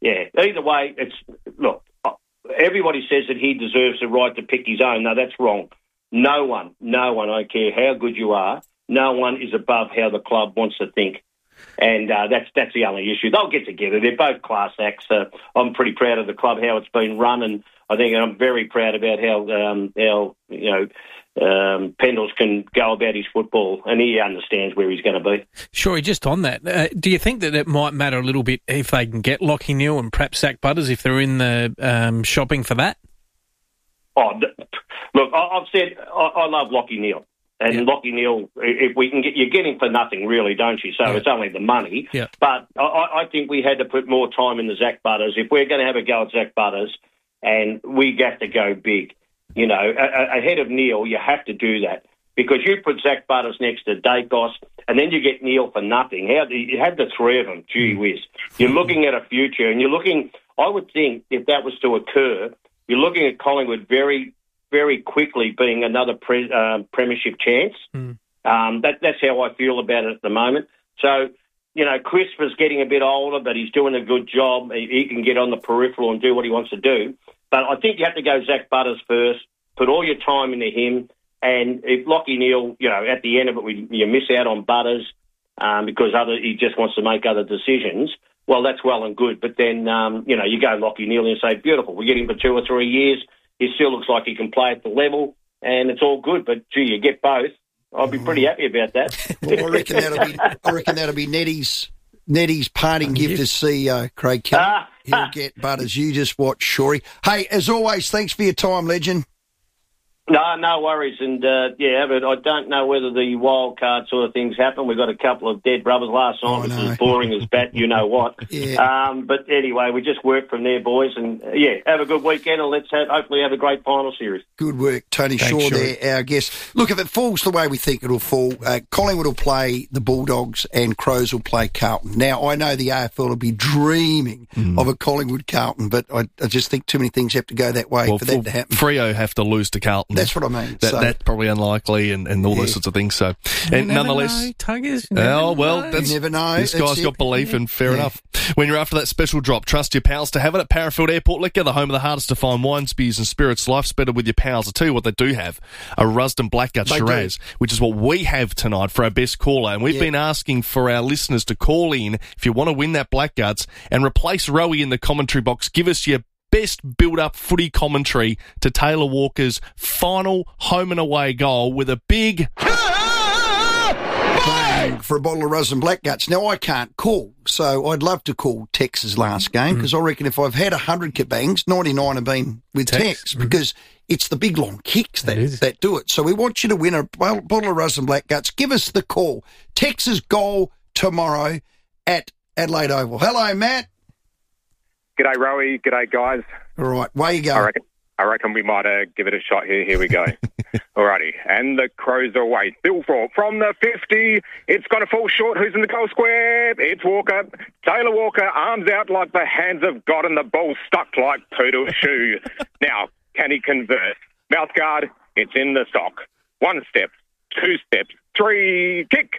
Either way, look, everybody says that he deserves the right to pick his own. No, that's wrong. No one, I don't care how good you are, no one is above how the club wants to think. And that's the only issue. They'll get together. They're both class acts. I'm pretty proud of the club, how it's been run, and I think I'm very proud about how Pendles can go about his football, and he understands where he's going to be. Sure, just on that, do you think that it might matter a little bit if they can get Lachie Neale and perhaps Zach Butters if they're in the shopping for that? Look, I've said I love Lachie Neale. And Lachie Neale, if we can you get him for nothing, really, don't you? So it's only the money. Yeah. But I think we had to put more time into Zach Butters. If we're going to have a go at Zach Butters, and we have to go big, ahead of Neale, you have to do that. Because you put Zach Butters next to Dacos, and then you get Neale for nothing. You have the three of them, gee whiz. You're looking at a future, and I would think if that was to occur, you're looking at Collingwood very, very quickly being another premiership chance. That's how I feel about it at the moment. So, Christopher's getting a bit older, but he's doing a good job. He can get on the peripheral and do what he wants to do. But I think you have to go Zach Butters first, put all your time into him, and if Lachie Neale, at the end of it, you miss out on Butters because he just wants to make other decisions, well, that's well and good. But then, you go Lachie Neale and say, beautiful, we get him for 2 or 3 years. He still looks like he can play at the level, and it's all good. But, gee, you get both. I'd be pretty happy about that. Well, I reckon that'll be Nettie's parting gift to CEO, Craig Kelly. He'll get Butters. You just watch, Shorey. Hey, as always, thanks for your time, legend. No worries. And, but I don't know whether the wild card sort of things happen. We've got a couple of dead brothers last night, which is boring as bat, you know what. Yeah. But anyway, we just work from there, boys. And, have a good weekend, and let's hopefully have a great final series. Good work, Tony Shaw there, our guest. Look, if it falls the way we think it'll fall, Collingwood will play the Bulldogs and Crows will play Carlton. Now, I know the AFL will be dreaming of a Collingwood-Carlton, but I just think too many things have to go that way for that to happen. Freo have to lose to Carlton. That's what I mean. That's probably unlikely and all those sorts of things. So, and nonetheless, Tuggers, you never know. This guy's got belief, and fair enough. When you're after that special drop, trust your pals to have it at Parafield Airport Liquor, the home of the hardest to find wines, beers and spirits. Life's better with your pals. I'll tell you what they do have, a Rusden Blackgut Shiraz, which is what we have tonight for our best caller. And we've been asking for our listeners to call in if you want to win that Blackguts and replace Rowie in the commentary box. Give us your best build-up footy commentary to Taylor Walker's final home and away goal with a big bang for a bottle of Rusden Blackguts. Now, I can't call, so I'd love to call Tex's last game because I reckon if I've had 100 kabangs, 99 have been with Tex because it's the big long kicks that do it. So we want you to win a bottle of Rusden Blackguts. Give us the call. Tex's goal tomorrow at Adelaide Oval. Hello, Matt. G'day, Rowie. G'day, guys. All right, where you going? I reckon we might give it a shot here. Here we go. Alrighty. And the Crows are away. Bill Thorpe from the 50. It's going to fall short. Who's in the goal square? It's Walker. Taylor Walker, arms out like the hands of God and the ball stuck like Poodle's shoe. Now, can he convert? Mouth guard, it's in the sock. 1 step, 2 steps, 3, kick.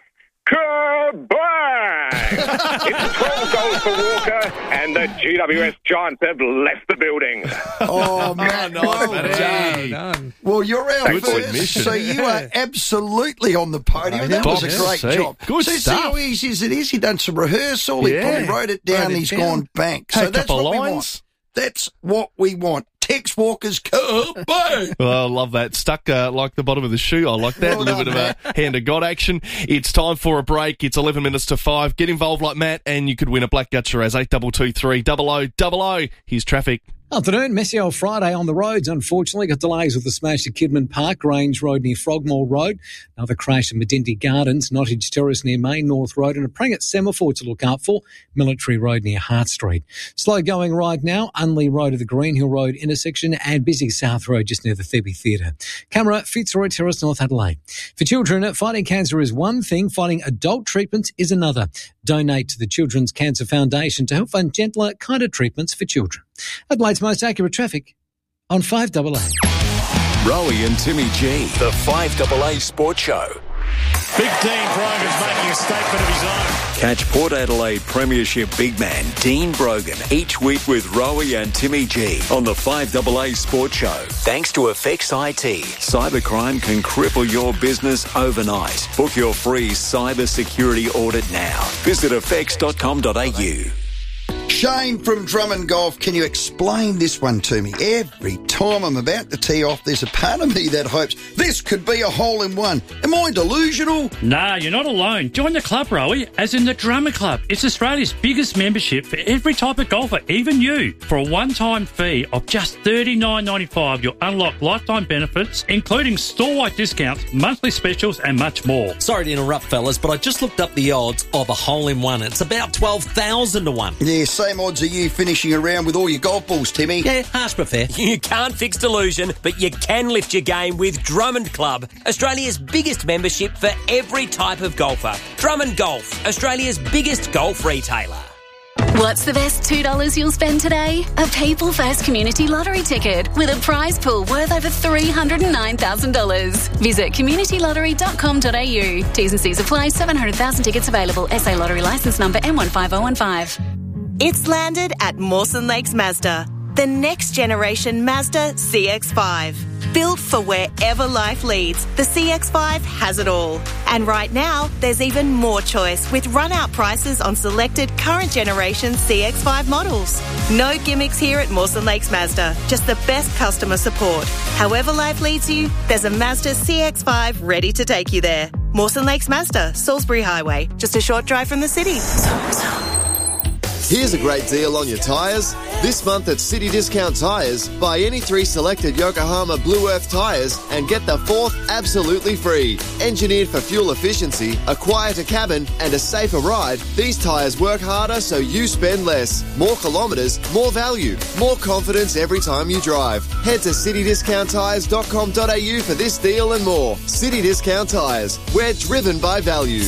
Kabang! It's 12 goals for Walker, and the GWS Giants have left the building. Oh, man, well done. Well, you're out first, so you are absolutely on the podium. That was a great job. Good stuff. See how easy as it is? He done some rehearsal. He probably wrote it down. He's gone bank. So that's what we want. That's what we want. Tex Walker's kabang. Well, I love that. Stuck like the bottom of the shoe. I like that. A little bit of a hand of God action. It's time for a break. It's 11 minutes to 5. Get involved like Matt, and you could win a Blackgut Shiraz 8223 0000. Here's traffic. Afternoon, messy old Friday on the roads, unfortunately. Got delays with the smash at Kidman Park, Grange Road near Frogmore Road. Another crash at Medindy Gardens, Nottage Terrace near Main North Road, and a Prangat semaphore to look out for, Military Road near Hart Street. Slow going right now, Unley Road at the Greenhill Road intersection, and busy South Road just near the Thebe Theatre. Camera, Fitzroy Terrace, North Adelaide. For children, fighting cancer is one thing, fighting adult treatment is another. Donate to the Children's Cancer Foundation to help fund gentler, kinder treatments for children. Adelaide's most accurate traffic on 5AA. Rowie and Timmy G, the 5AA Sports Show. Big Dean Brogan's making a statement of his own. Catch Port Adelaide Premiership big man Dean Brogan each week with Rowie and Timmy G on the 5AA Sports Show. Thanks to Effects IT. Cybercrime can cripple your business overnight. Book your free cyber security audit now. Visit effects.com.au. Shane from Drummond Golf, can you explain this one to me? Every time I'm about to tee off, there's a part of me that hopes this could be a hole-in-one. Am I delusional? Nah, you're not alone. Join the club, Rowie, as in the Drummond Club. It's Australia's biggest membership for every type of golfer, even you. For a one-time fee of just $39.95, you'll unlock lifetime benefits, including store-wide discounts, monthly specials, and much more. Sorry to interrupt, fellas, but I just looked up the odds of a hole-in-one. It's about 12,000 to 1. Yeah, same odds are you finishing around with all your golf balls, Timmy. Yeah, harsh but fair. You can't fix delusion, but you can lift your game with Drummond Club, Australia's biggest membership for every type of golfer. Drummond Golf, Australia's biggest golf retailer. What's the best $2 you'll spend today? A People First Community Lottery ticket with a prize pool worth over $309,000. Visit communitylottery.com.au. T's and C's apply. 700,000 tickets available. SA Lottery licence number M15015. It's landed at Mawson Lakes Mazda, the next generation Mazda CX-5. Built for wherever life leads, the CX-5 has it all. And right now, there's even more choice with run-out prices on selected current generation CX-5 models. No gimmicks here at Mawson Lakes Mazda, just the best customer support. However life leads you, there's a Mazda CX-5 ready to take you there. Mawson Lakes Mazda, Salisbury Highway, just a short drive from the city. Here's a great deal on your tyres. This month at City Discount Tyres, buy any 3 selected Yokohama Blue Earth tyres and get the 4th absolutely free. Engineered for fuel efficiency, a quieter cabin and a safer ride, these tyres work harder so you spend less. More kilometres, more value, more confidence every time you drive. Head to citydiscounttyres.com.au for this deal and more. City Discount Tyres, we're driven by value.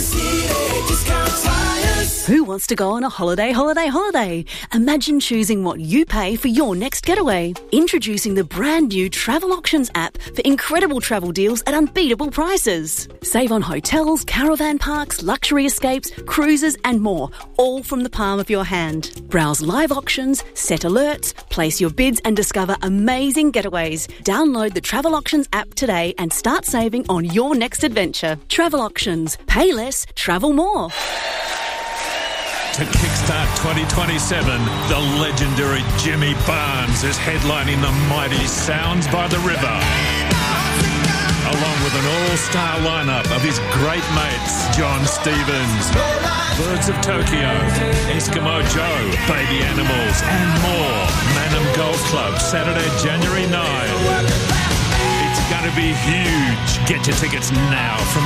Who wants to go on a holiday? Imagine choosing what you pay for your next getaway. Introducing the brand new Travel Auctions app for incredible travel deals at unbeatable prices. Save on hotels, caravan parks, luxury escapes, cruises and more, all from the palm of your hand. Browse live auctions, set alerts, place your bids and discover amazing getaways. Download the Travel Auctions app today and start saving on your next adventure. Travel Auctions. Pay less, travel more. To kickstart 2027, the legendary Jimmy Barnes is headlining the mighty Sounds by the River, along with an all-star lineup of his great mates, John Stevens, Birds of Tokyo, Eskimo Joe, Baby Animals, and more. Manham Golf Club, Saturday, January 9. It's going to be huge. Get your tickets now from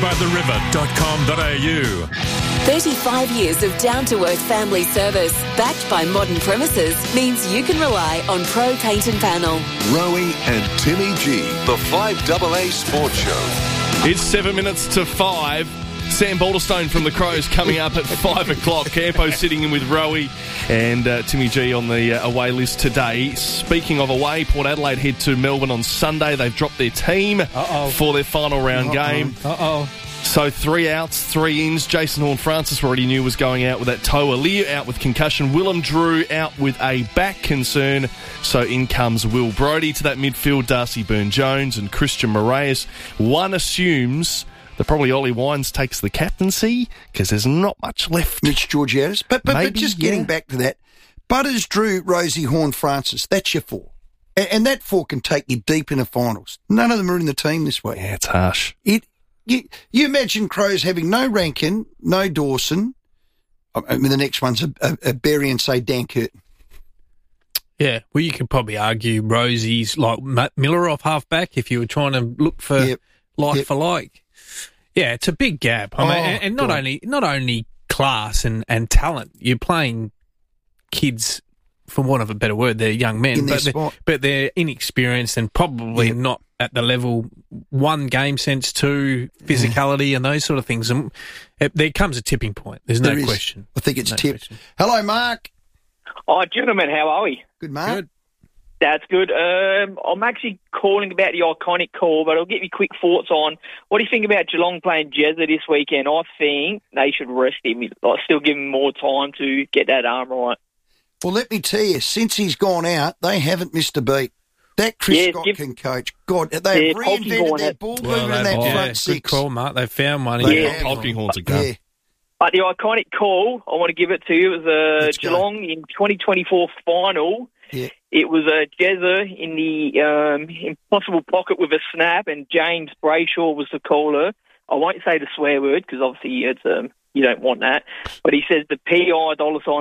soundsbytheriver.com.au. 35 years of down-to-earth family service, backed by modern premises, means you can rely on Pro Paint and Panel. Rowie and Timmy G, the 5AA Sports Show. It's 7 minutes to 5. Sam Balderstone from the Crows coming up at 5 o'clock. Campo sitting in with Rowie and Timmy G on the away list today. Speaking of away, Port Adelaide head to Melbourne on Sunday. They've dropped their team for their final round game. So 3 outs, 3 ins. Jason Horne-Francis already knew was going out with that toe. Aliyu out with concussion. Willem Drew out with a back concern. So in comes Will Brodie to that midfield. Darcy Byrne-Jones and Christian Moraes. One assumes that probably Ollie Wines takes the captaincy because there's not much left. Mitch Georgiadis. But just getting back to that, Butters, Drew, Rosie, Horne-Francis, that's your 4. And that 4 can take you deep in the finals. None of them are in the team this week. Yeah, it's harsh. You imagine Crows having no Rankin, no Dawson. I mean, the next one's a Berry and, say, Dan Curtin. Yeah, well, you could probably argue Rosie's like Miller off halfback if you were trying to look for for like. Yeah, it's a big gap. I mean, and not only class and talent. You're playing kids, for want of a better word, they're young men, but they're inexperienced and probably not at the level, 1, game sense, 2, physicality and those sort of things. And there comes a tipping point. There's no question. I think it's tipped. Hello, Mark. Oh, gentlemen, how are we? Good, Mark. Good. That's good. I'm actually calling about the iconic call, but I'll get your quick thoughts on what do you think about Geelong playing Jezza this weekend? I think they should rest him. I'll still give him more time to get that arm right. Well, let me tell you, since he's gone out, they haven't missed a beat. That Chris Scott can coach. God, they've reinvented their ball movement in that front six. Good call, Mark. They found one. Polkinghorn's a gun. Yeah. But the iconic call, I want to give it to you, it was Geelong in 2024 final. Yeah. It was Jezza in the impossible pocket with a snap, and James Brayshaw was the caller. I won't say the swear word because obviously it's you don't want that. But he says the PI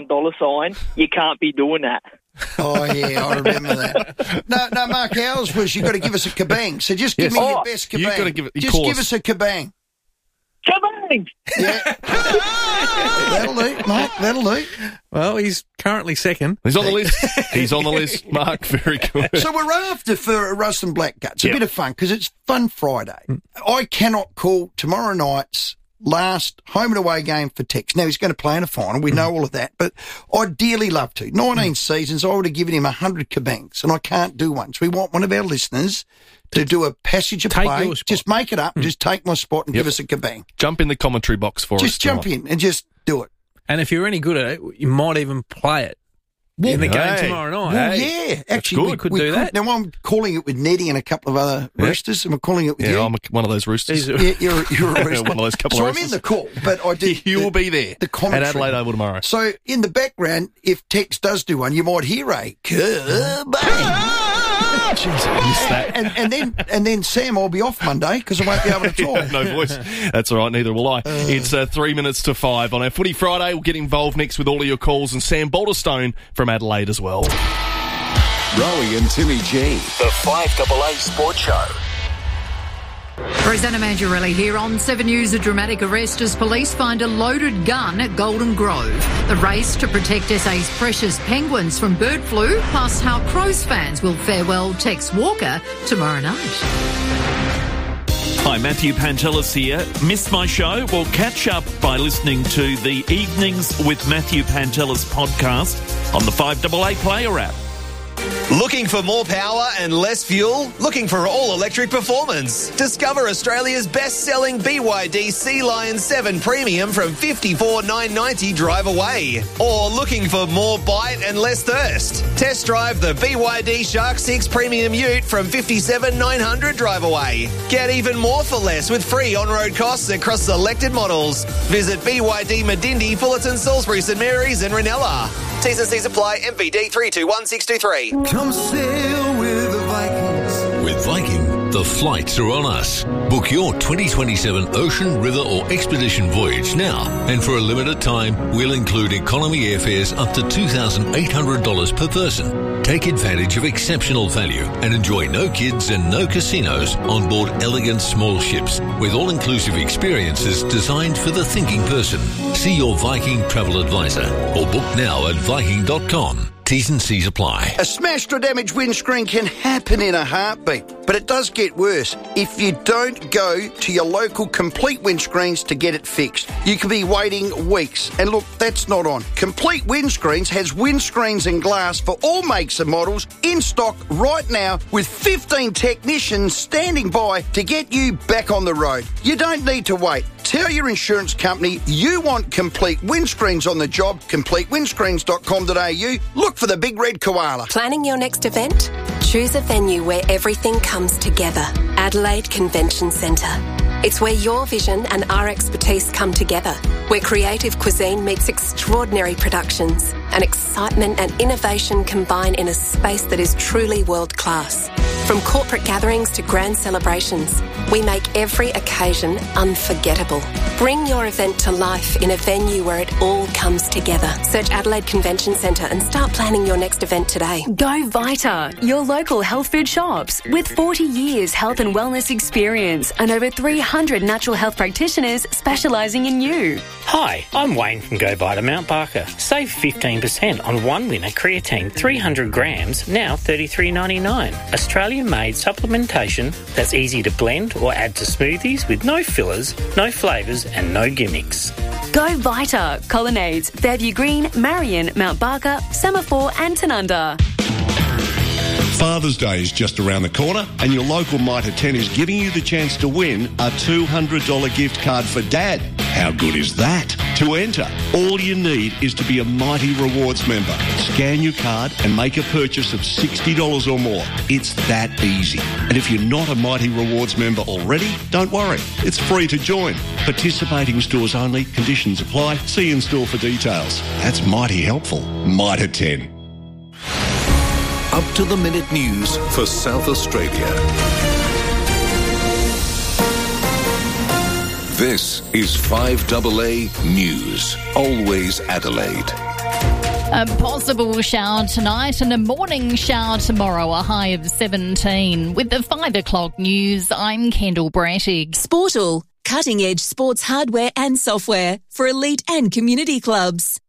$$, you can't be doing that. Oh, yeah, I remember that. No, Mark, ours was you got to give us a kabang. So just give me your best kabang. You've got to give us a kabang. Kabang! Yeah. That'll do, mate. That'll do. Well, he's currently second. He's on the list. He's on the list, Mark. Very good. So we're after for Rusden Blackguts. A bit of fun because it's Fun Friday. I cannot call tomorrow night's last home and away game for Tex. Now, he's going to play in a final. We know all of that, but I'd dearly love to. 19 seasons, I would have given him 100 kabangs, and I can't do one. So we want one of our listeners to do a passage of play. Just make it up, just take my spot and give us a kabang. Jump in the commentary box for us. Just jump in and just do it. And if you're any good at it, you might even play it in the game tomorrow night. Well, yeah. Actually, we could do that. Now, I'm calling it with Neddy and a couple of other roosters, and we're calling it with you. Yeah, I'm one of those roosters. Yeah, you're a rooster. One of those couple of roosters. I'm in the call, but I do. You will be there the commentary at Adelaide Oval tomorrow. So, in the background, if Tex does do one, you might hear a kabang. Jeez, I missed that. And then Sam, I'll be off Monday because I won't be able to talk. No voice. That's all right, neither will I. It's 3 minutes to 5 on our Footy Friday. We'll get involved next with all of your calls, and Sam Balderstone from Adelaide as well. Rowie and Timmy G, the 5AA Sports Show. Rosanna Mangiarelli here on 7 News. A dramatic arrest as police find a loaded gun at Golden Grove. The race to protect SA's precious penguins from bird flu, plus how Crows fans will farewell Tex Walker tomorrow night. Hi, Matthew Pantelis here. Missed my show? Well, catch up by listening to the Evenings with Matthew Pantelis podcast on the 5AA Player app. Looking for more power and less fuel? Looking for all-electric performance? Discover Australia's best-selling BYD Sea Lion 7 Premium from $54,990 drive away. Or looking for more bite and less thirst? Test drive the BYD Shark 6 Premium Ute from $57,900 drive away. Get even more for less with free on-road costs across selected models. Visit BYD Medindi, Fullerton, Salisbury, St Mary's and Ranella. T's and C's apply. MVD 321623. Come sail with the Vikings. With Viking, the flights are on us. Book your 2027 ocean, river or expedition voyage now. And for a limited time, we'll include economy airfares up to $2,800 per person. Take advantage of exceptional value and enjoy no kids and no casinos on board elegant small ships with all-inclusive experiences designed for the thinking person. See your Viking travel advisor or book now at Viking.com. T's and C's apply. A smashed or damaged windscreen can happen in a heartbeat, but it does get worse if you don't go to your local Complete Windscreens to get it fixed. You could be waiting weeks, and look, that's not on. Complete Windscreens has windscreens and glass for all makes and models in stock right now with 15 technicians standing by to get you back on the road. You don't need to wait. Tell your insurance company you want Complete Windscreens on the job. CompleteWindscreens.com.au. Look for the big red koala. Planning your next event? Choose a venue where everything comes together. Adelaide Convention Centre. It's where your vision and our expertise come together. Where creative cuisine meets extraordinary productions and excitement and innovation combine in a space that is truly world class. From corporate gatherings to grand celebrations, we make every occasion unforgettable. Bring your event to life in a venue where it all comes together. Search Adelaide Convention Centre and start planning your next event today. Go Vita, your local health food shops. With 40 years health and wellness experience and over 300 natural health practitioners specialising in you. Hi, I'm Wayne from Go Vita Mount Barker. Save 15% on one winner creatine 300 grams, now $33.99. Australian-made supplementation that's easy to blend or add to smoothies with no fillers, no flavours and no gimmicks. Go Vita, Colonnades, Fairview Green, Marion, Mount Barker, Semaphore and Tanunda. Father's Day is just around the corner and your local Mitre 10 is giving you the chance to win a $200 gift card for Dad. How good is that? To enter, all you need is to be a Mighty Rewards member. Scan your card and make a purchase of $60 or more. It's that easy. And if you're not a Mighty Rewards member already, don't worry. It's free to join. Participating stores only. Conditions apply. See in store for details. That's mighty helpful. Mitre 10. Up-to-the-minute news for South Australia. This is 5AA News. Always Adelaide. A possible shower tonight and a morning shower tomorrow, a high of 17. With the 5 o'clock news, I'm Kendall Brattig. Sportal, cutting-edge sports hardware and software for elite and community clubs.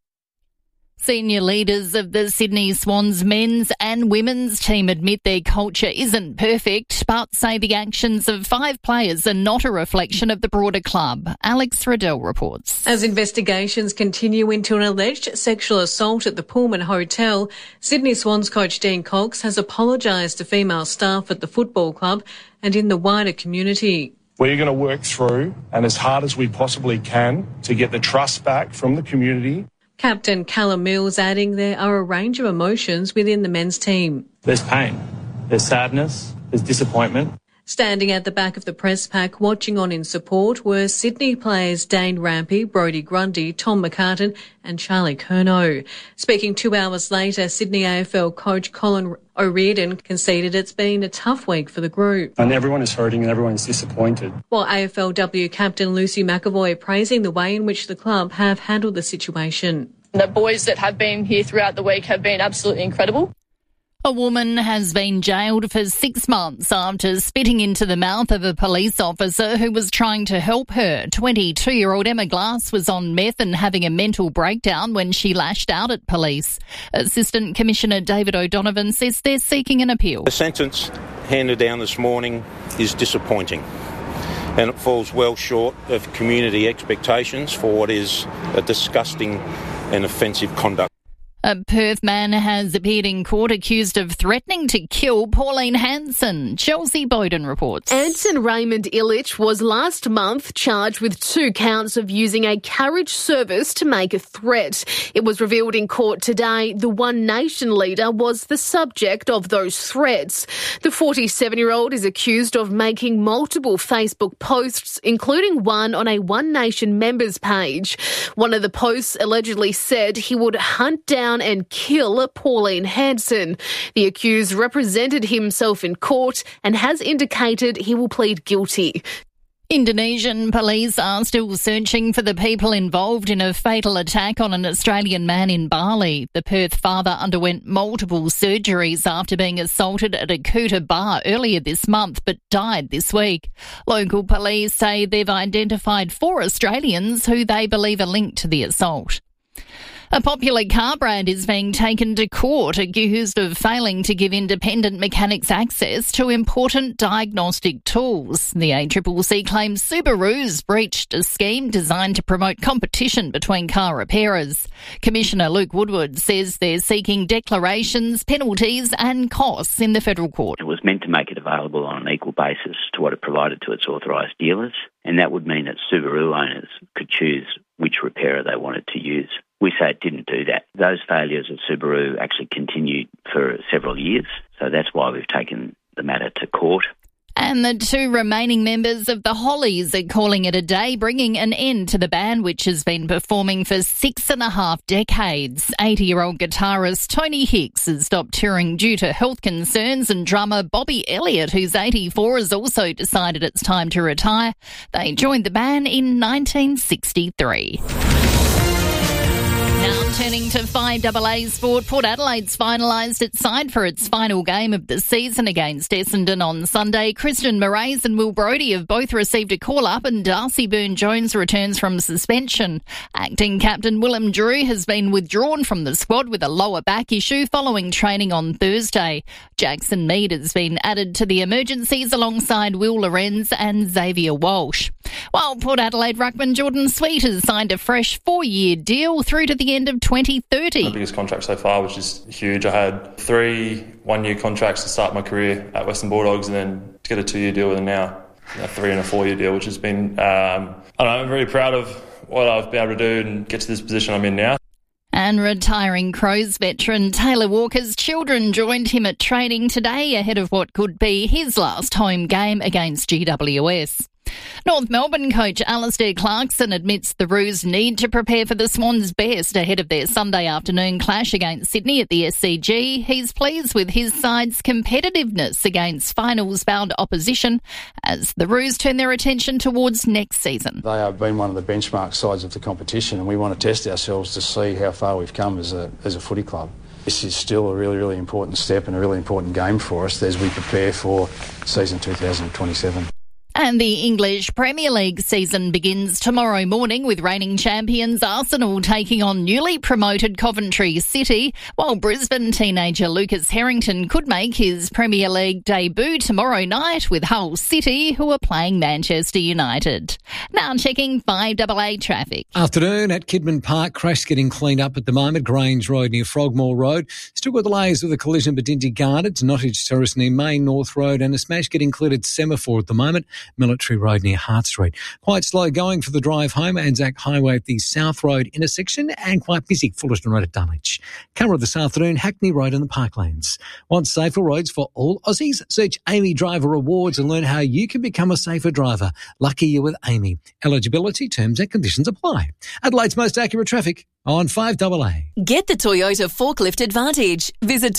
Senior leaders of the Sydney Swans men's and women's team admit their culture isn't perfect, but say the actions of 5 players are not a reflection of the broader club. Alex Riddell reports. As investigations continue into an alleged sexual assault at the Pullman Hotel, Sydney Swans coach Dean Cox has apologised to female staff at the football club and in the wider community. We're going to work through and as hard as we possibly can to get the trust back from the community. Captain Callum Mills adding there are a range of emotions within the men's team. There's pain, there's sadness, there's disappointment. Standing at the back of the press pack watching on in support were Sydney players Dane Rampy, Brodie Grundy, Tom McCartan and Charlie Curnow. Speaking 2 hours later, Sydney AFL coach Colin O'Riordan conceded it's been a tough week for the group. And everyone is hurting and everyone is disappointed. While AFLW captain Lucy McAvoy praising the way in which the club have handled the situation. The boys that have been here throughout the week have been absolutely incredible. A woman has been jailed for 6 months after spitting into the mouth of a police officer who was trying to help her. 22-year-old Emma Glass was on meth and having a mental breakdown when she lashed out at police. Assistant Commissioner David O'Donovan says they're seeking an appeal. The sentence handed down this morning is disappointing, and it falls well short of community expectations for what is a disgusting and offensive conduct. A Perth man has appeared in court accused of threatening to kill Pauline Hanson. Chelsea Bowden reports. Anson Raymond Illich was last month charged with 2 counts of using a carriage service to make a threat. It was revealed in court today the One Nation leader was the subject of those threats. The 47-year-old is accused of making multiple Facebook posts, including one on a One Nation members page. One of the posts allegedly said he would hunt down and kill Pauline Hanson. The accused represented himself in court and has indicated he will plead guilty. Indonesian police are still searching for the people involved in a fatal attack on an Australian man in Bali. The Perth father underwent multiple surgeries after being assaulted at a Kuta bar earlier this month, but died this week. Local police say they've identified 4 Australians who they believe are linked to the assault. A popular car brand is being taken to court accused of failing to give independent mechanics access to important diagnostic tools. The ACCC claims Subaru's breached a scheme designed to promote competition between car repairers. Commissioner Luke Woodward says they're seeking declarations, penalties and costs in the federal court. It was meant to make it available on an equal basis to what it provided to its authorised dealers, and that would mean that Subaru owners could choose which repairer they wanted to use. We say it didn't do that. Those failures of Subaru actually continued for several years, so that's why we've taken the matter to court. And the 2 remaining members of the Hollies are calling it a day, bringing an end to the band, which has been performing for 6.5 decades. 80-year-old guitarist Tony Hicks has stopped touring due to health concerns, and drummer Bobby Elliott, who's 84, has also decided it's time to retire. They joined the band in 1963. Now turning to 5AA sport, Port Adelaide's finalised its side for its final game of the season against Essendon on Sunday. Christian Moraes and Will Brodie have both received a call-up, and Darcy Byrne-Jones returns from suspension. Acting captain Willem Drew has been withdrawn from the squad with a lower back issue following training on Thursday. Jackson Mead has been added to the emergencies alongside Will Lorenz and Xavier Walsh. While Port Adelaide ruckman Jordan Sweet has signed a fresh 4-year deal through to the end of 2030. My biggest contract so far, which is huge. I had 3 one-year contracts to start my career at Western Bulldogs, and then to get a 2-year deal with them now, a 3 and a 4-year deal, which has been, I'm very proud of what I've been able to do and get to this position I'm in now. And retiring Crows veteran Taylor Walker's children joined him at training today ahead of what could be his last home game against GWS. North Melbourne coach Alistair Clarkson admits the Roos need to prepare for the Swans' best ahead of their Sunday afternoon clash against Sydney at the SCG. He's pleased with his side's competitiveness against finals-bound opposition as the Roos turn their attention towards next season. They have been one of the benchmark sides of the competition, and we want to test ourselves to see how far we've come as a footy club. This is still a really, really important step and a really important game for us as we prepare for season 2027. And the English Premier League season begins tomorrow morning with reigning champions Arsenal taking on newly promoted Coventry City, while Brisbane teenager Lucas Harrington could make his Premier League debut tomorrow night with Hull City, who are playing Manchester United. Now checking 5AA traffic. Afternoon at Kidman Park, crash getting cleaned up at the moment. Grange Road near Frogmore Road. Still got delays with the collision at Dinty Gardens, Nottage Terrace near Main North Road, and a smash getting cleared at Semaphore at the moment. Military Road near Hart Street. Quite slow going for the drive home. Anzac Highway at the South Road intersection, and quite busy Fullerton Road at Dulwich. Camera this afternoon, Hackney Road in the Parklands. Want safer roads for all Aussies? Search Amy Driver Awards and learn how you can become a safer driver. Lucky you with Amy. Eligibility, terms and conditions apply. Adelaide's most accurate traffic on 5AA. Get the Toyota Forklift Advantage. Visit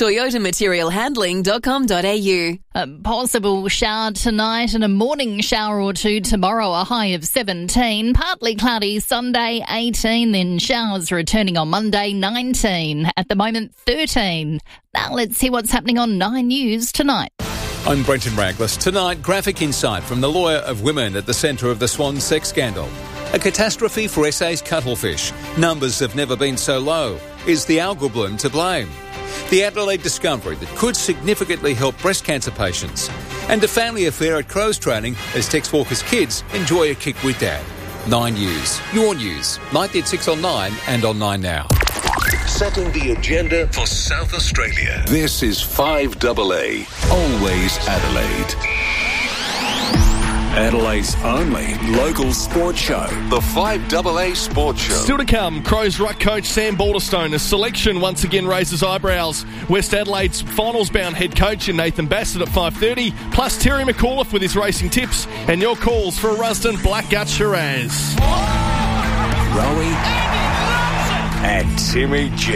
toyotamaterialhandling.com.au. A possible shower tonight and a morning shower or two tomorrow, a high of 17. Partly cloudy Sunday, 18. Then showers returning on Monday, 19. At the moment, 13. Now let's see what's happening on 9 News tonight. I'm Brenton Raglas. Tonight, graphic insight from the lawyer of women at the centre of the Swan sex scandal. A catastrophe for SA's cuttlefish. Numbers have never been so low. Is the algal bloom to blame? The Adelaide discovery that could significantly help breast cancer patients. And a family affair at Crows training as Tex Walker's kids enjoy a kick with Dad. 9 News. Your news. Nightly at 6 on 9 and on 9 Now. Setting the agenda for South Australia. This is 5AA. Always Adelaide. Adelaide's only local sports show, the 5AA Sports Show. Still to come, Crows ruck coach Sam Balderstone. A selection once again raises eyebrows. West Adelaide's finals-bound head coach in Nathan Bassett at 5:30, plus Terry McAuliffe with his racing tips, and your calls for a Rusden Blackgut Shiraz. Rowie and Timmy G.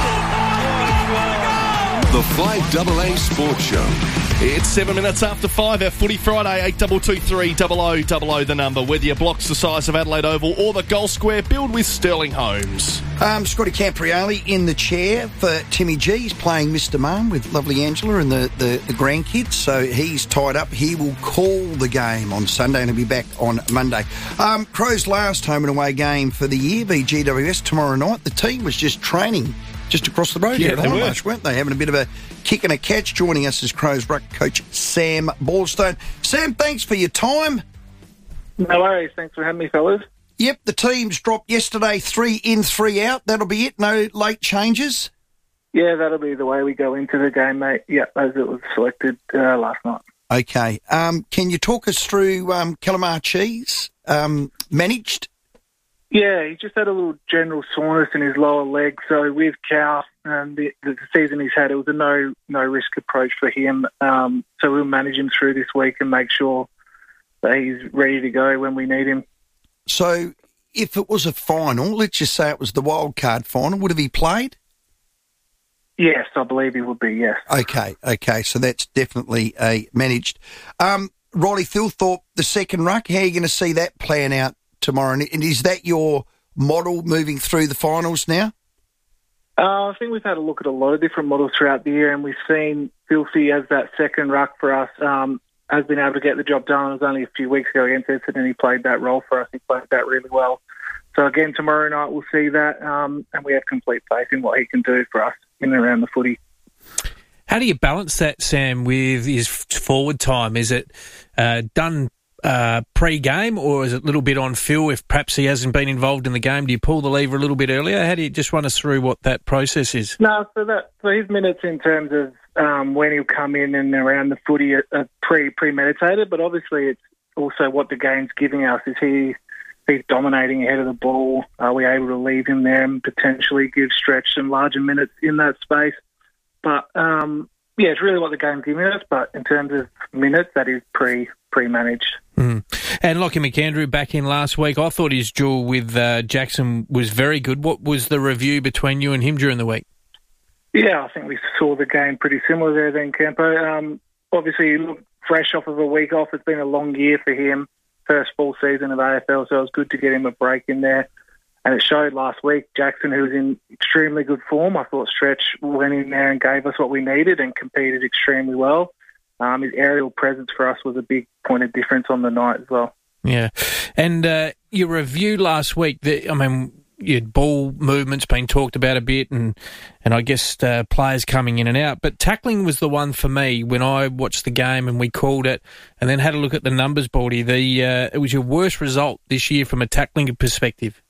The 5AA Sports Show. It's 7 minutes after 5, our Footy Friday, 8223 0000 the number. Whether your block's the size of Adelaide Oval or the goal square, build with Sterling Homes. Scotty Campriali in the chair for Timmy G. He's playing Mr. Mum with lovely Angela and the grandkids, so he's tied up. He will call the game on Sunday and he'll be back on Monday. Crows' last home and away game for the year, v GWS tomorrow night. The team was just training just across the road here at Highmarsh, weren't they? Having a bit of a kick and a catch. Joining us is Crows ruck coach Sam Balderstone. Sam, thanks for your time. No worries. Thanks for having me, fellas. Yep, the teams dropped yesterday, 3 in, 3 out. That'll be it. No late changes? Yeah, that'll be the way we go into the game, mate. Yeah, as it was selected last night. Okay. Can you talk us through Calamar Cheese? Managed? Yeah, he just had a little general soreness in his lower leg. So with Cal, the season he's had, it was a no risk approach for him. So we'll manage him through this week and make sure that he's ready to go when we need him. So if it was a final, let's just say it was the wildcard final, would have he played? Yes, I believe he would be, yes. Okay, so that's definitely managed. Riley Thilthorpe, the second ruck, how are you going to see that plan out tomorrow? And is that your model moving through the finals now? I think we've had a look at a lot of different models throughout the year, and we've seen Filthy as that second ruck for us, has been able to get the job done. It was only a few weeks ago against Essendon, and he played that role for us. He played that really well. So again, tomorrow night we'll see that, and we have complete faith in what he can do for us in and around the footy. How do you balance that, Sam, with his forward time? Is it done pre-game, or is it a little bit on Phil if perhaps he hasn't been involved in the game? Do you pull the lever a little bit earlier? How do you just run us through what that process is? No, so his minutes in terms of when he'll come in and around the footy are premeditated, but obviously it's also what the game's giving us. Is he's dominating ahead of the ball? Are we able to leave him there and potentially give Stretch some larger minutes in that space? But it's really what the game's giving us. But in terms of minutes, that is pre-managed. Mm. And Lockie McAndrew back in last week. I thought his duel with Jackson was very good. What was the review between you and him during the week? Yeah, I think we saw the game pretty similar there then, Campo. Obviously, he looked fresh off of a week off. It's been a long year for him, first full season of AFL, so it was good to get him a break in there. And it showed last week. Jackson, who was in extremely good form, I thought Stretch went in there and gave us what we needed and competed extremely well. His aerial presence for us was a big point of difference on the night as well. Yeah. And your review last week, your ball movement's been talked about a bit and I guess players coming in and out. But tackling was the one for me when I watched the game and we called it and then had a look at the numbers, Baldy. It was your worst result this year from a tackling perspective.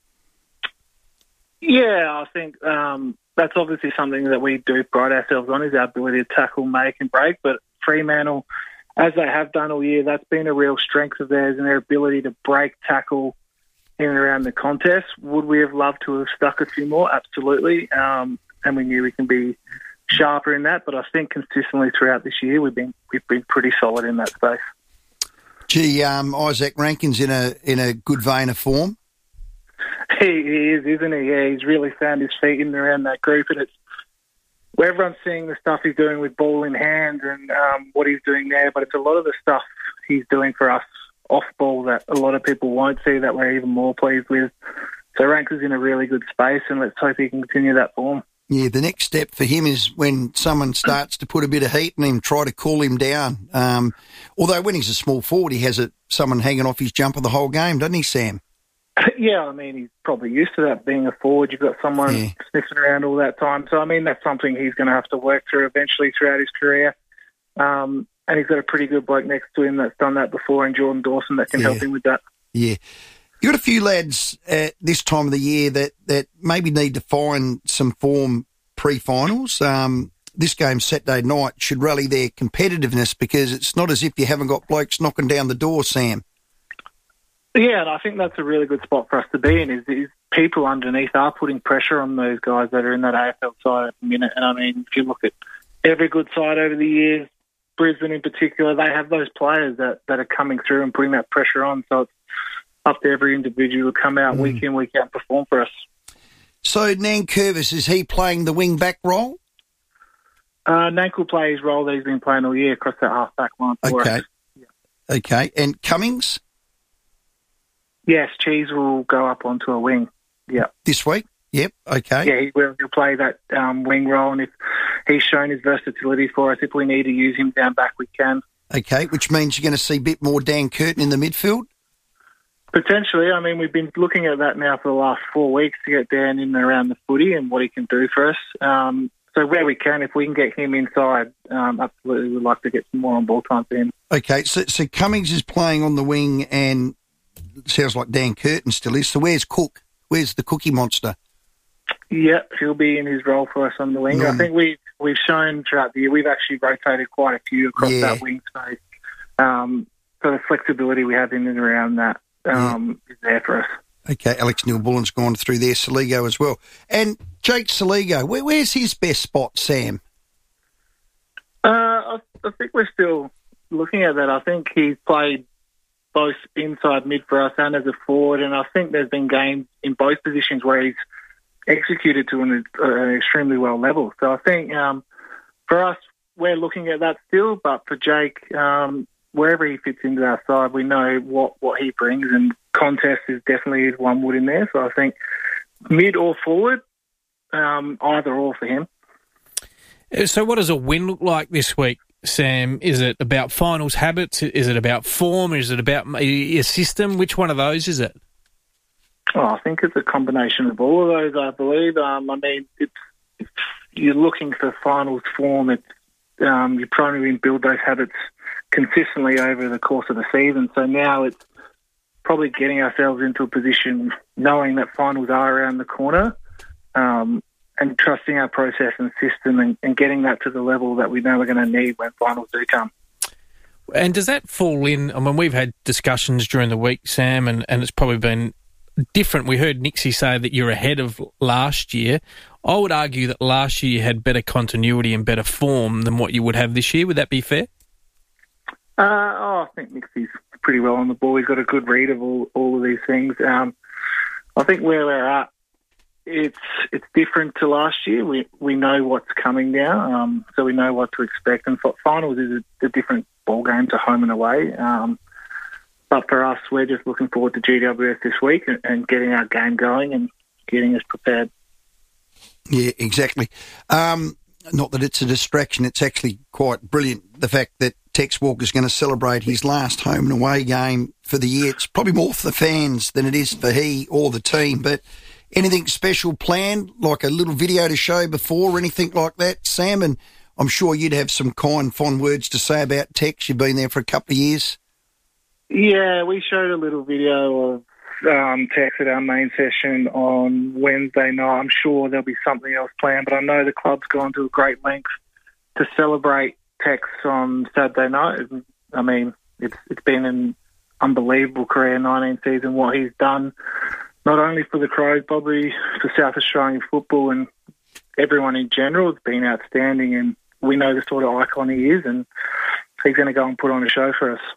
Yeah, I think that's obviously something that we do pride ourselves on, is our ability to tackle, make and break. But Fremantle, as they have done all year, that's been a real strength of theirs and their ability to break, tackle in and around the contest. Would we have loved to have stuck a few more? Absolutely. And we knew we can be sharper in that. But I think consistently throughout this year, we've been pretty solid in that space. Gee, Isaac Rankin's in a good vein of form. He is, isn't he? Yeah, he's really found his feet in and around that group, and it's where everyone's seeing the stuff he's doing with ball in hand and what he's doing there, but it's a lot of the stuff he's doing for us off ball that a lot of people won't see, that we're even more pleased with. So Rankin's in a really good space, and let's hope he can continue that form. Yeah, the next step for him is when someone starts to put a bit of heat in him, try to cool him down. Although when he's a small forward, he has someone hanging off his jumper the whole game, doesn't he, Sam? Yeah, I mean, he's probably used to that, being a forward. You've got someone sniffing around all that time. So, I mean, that's something he's going to have to work through eventually throughout his career. And he's got a pretty good bloke next to him that's done that before, in Jordan Dawson, that can help him with that. Yeah. You've got a few lads at this time of the year that maybe need to find some form pre-finals. This game Saturday night should rally their competitiveness, because it's not as if you haven't got blokes knocking down the door, Sam. Yeah, and I think that's a really good spot for us to be in, is people underneath are putting pressure on those guys that are in that AFL side at the minute. And, I mean, if you look at every good side over the years, Brisbane in particular, they have those players that are coming through and putting that pressure on. So it's up to every individual to come out week in, week out and perform for us. So Nankervis, is he playing the wing-back role? Nank will play his role that he's been playing all year across that half-back line for us. Okay. And Cummings? Yes, Cheese will go up onto a wing. Yeah. This week? Yep. Okay. Yeah, he will. He'll play that wing role, and if he's shown his versatility for us, if we need to use him down back, we can. Okay, which means you're going to see a bit more Dan Curtin in the midfield? Potentially. I mean, we've been looking at that now for the last 4 weeks to get Dan in and around the footy and what he can do for us. So where we can, if we can get him inside, absolutely we'd like to get some more on ball time for him. Okay, so Cummings is playing on the wing, and sounds like Dan Curtin still is. So where's Cook? Where's the Cookie Monster? Yeah, he'll be in his role for us on the wing. I think we've shown throughout the year, we've actually rotated quite a few across that wing space. So the flexibility we have in and around that is there for us. Okay, Alex Neil-Bullen's gone through there, Saligo as well. And Jake Saligo, where's his best spot, Sam? I think we're still looking at that. I think he's played both inside mid for us and as a forward, and I think there's been games in both positions where he's executed to an extremely well level. So I think for us, we're looking at that still, but for Jake, wherever he fits into our side, we know what he brings, and contest is definitely his one wood in there. So I think mid or forward, either or for him. So what does a win look like this week, Sam? Is it about finals habits? Is it about form? Is it about a system? Which one of those is it? Oh, I think it's a combination of all of those, I believe. I mean, if you're looking for finals form, it's you probably build those habits consistently over the course of the season. So now it's probably getting ourselves into a position knowing that finals are around the corner, and trusting our process and system and getting that to the level that we know we're going to need when finals do come. And does that fall in? I mean, we've had discussions during the week, Sam, and it's probably been different. We heard Nixie say that you're ahead of last year. I would argue that last year you had better continuity and better form than what you would have this year. Would that be fair? I think Nixie's pretty well on the ball. He's got a good read of all of these things. I think where we're at, it's different to last year. We know what's coming now, so we know what to expect. And finals is a different ball game to home and away. But for us, we're just looking forward to GWS this week and getting our game going and getting us prepared. Yeah, exactly. Not that it's a distraction. It's actually quite brilliant, the fact that Tex Walker's going to celebrate his last home and away game for the year. It's probably more for the fans than it is for he or the team. But anything special planned, like a little video to show before or anything like that, Sam? And I'm sure you'd have some kind, fond words to say about Tex. You've been there for a couple of years. Yeah, we showed a little video of Tex at our main session on Wednesday night. I'm sure there'll be something else planned, but I know the club's gone to a great length to celebrate Tex on Saturday night. I mean, it's been an unbelievable career, 19 season, what he's done, not only for the Crows, probably for South Australian football and everyone in general. It's been outstanding, and we know the sort of icon he is, and he's going to go and put on a show for us.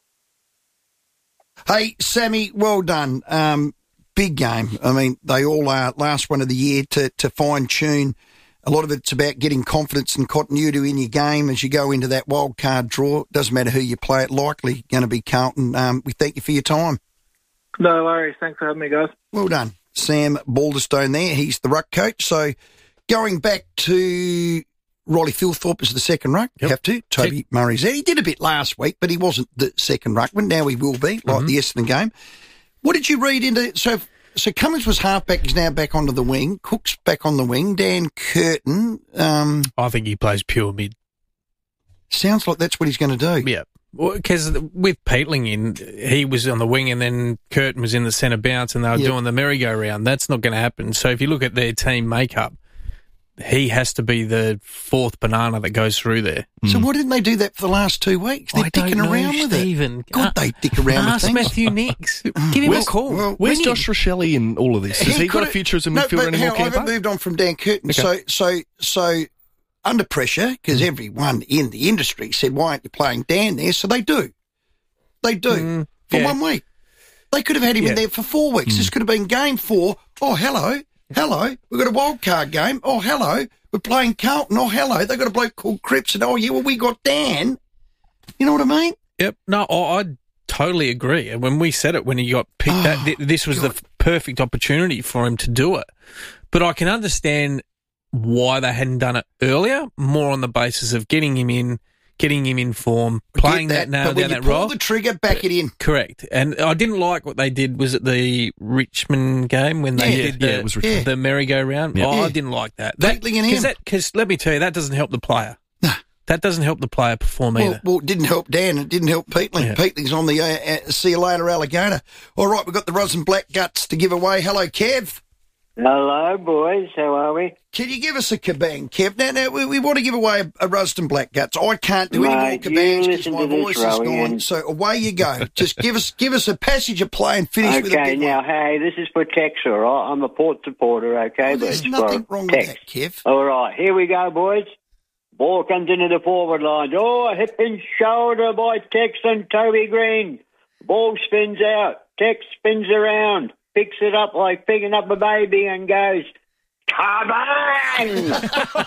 Hey, Sammy, well done. Big game. I mean, they all are. Last one of the year to fine-tune. A lot of it's about getting confidence and continuity in your game as you go into that wild card draw. Doesn't matter who you play, it likely going to be Carlton. We thank you for your time. No worries. Thanks for having me, guys. Well done. Sam Balderstone there. He's the ruck coach. So going back to Riley Philthorpe as the second ruck. Yep. Have to. Toby Murray's there. He did a bit last week, but he wasn't the second ruckman. Now he will be, like the Essendon game. What did you read into... So Cummins was halfback. He's now back onto the wing. Cook's back on the wing. Dan Curtin... I think he plays pure mid. Sounds like that's what he's going to do. Yeah. Because with Peatling in, he was on the wing and then Curtin was in the centre bounce and they were doing the merry-go-round. That's not going to happen. So if you look at their team makeup, he has to be the fourth banana that goes through there. So why didn't they do that for the last 2 weeks? They're dicking around with it. God, they dick around with things. Ask Matthew Nicks. Give him a call. Well, where's Josh Rochelle in all of this? Has he got a future as a midfielder anymore? I haven't moved on from Dan Curtin. Okay. So under pressure, because everyone in the industry said, why aren't you playing Dan there? So they do. They do. For 1 week. They could have had him in there for 4 weeks. This could have been game 4. Oh, hello, we've got a wild card game. Oh, hello, we're playing Carlton. Oh, hello, they've got a bloke called Cripps. And, oh, yeah, well, we got Dan. You know what I mean? Yep. No, I totally agree. And when we said it, when he got picked, this was the perfect opportunity for him to do it. But I can understand why they hadn't done it earlier, more on the basis of getting him in form, playing that nail down that role. Pull the trigger, back it in. Correct. And I didn't like what they did. Was it the Richmond game when they did the merry-go-round? Yeah. I didn't like that. Because let me tell you, that doesn't help the player. No. That doesn't help the player perform either. Well, it didn't help Dan. It didn't help Peatling. Yeah. Peatling's on the see you later alligator. All right, we've got the Rosin Black Guts to give away. Hello, Kev. Hello, boys. How are we? Can you give us a kabang, Kev? Now we want to give away a Ruston Black Guts. I can't do any more kabangs because my voice is gone. So away you go. Just give us a passage of play and finish with a big Okay, now, hey, this is for Tex, all right? I'm a Port supporter, okay? But there's nothing wrong with that, Kev. All right, here we go, boys. Ball comes into the forward line. Oh, hip and shoulder by Tex and Toby Green. Ball spins out. Tex spins around. Picks it up like picking up a baby and goes, kabang!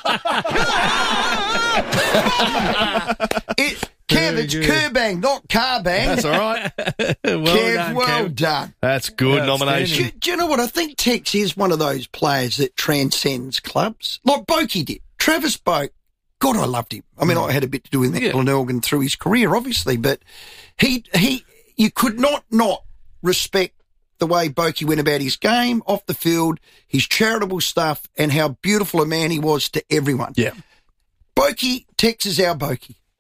Kev, it's Kerbang, not Carbang. That's all right. Well done. That's good nomination. Do you know what? I think Tex is one of those players that transcends clubs, like Boakey did. Travis Boak, God, I loved him. I mean, I had a bit to do with Glenelg through his career, obviously, but you could not respect the way Boakey went about his game, off the field, his charitable stuff, and how beautiful a man he was to everyone. Yeah. Boakey, Tex is our Boakey.